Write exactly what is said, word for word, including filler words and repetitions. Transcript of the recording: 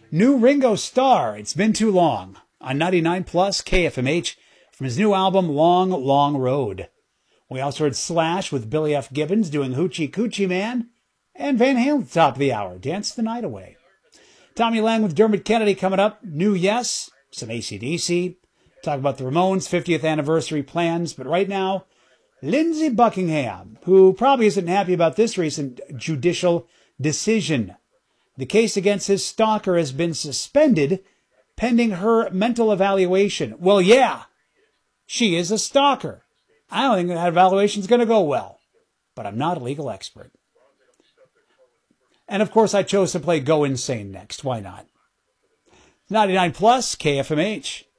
New Ringo Starr, It's Been Too Long, on ninety-nine plus K F M H from his new album, Long, Long Road. We also heard Slash with Billy F. Gibbons doing Hoochie Coochie Man, and Van Halen at the top of the hour, Dance the Night Away. Tommy Lang with Dermot Kennedy coming up, New Yes, some A C D C, talk about the Ramones' fiftieth anniversary plans, but right now, Lindsey Buckingham, who probably isn't happy about this recent judicial decision. The case against his stalker has been suspended pending her mental evaluation. Well, yeah, she is a stalker. I don't think that evaluation is going to go well, but I'm not a legal expert. And of course, I chose to play Go Insane next. Why not? ninety-nine plus K F M H.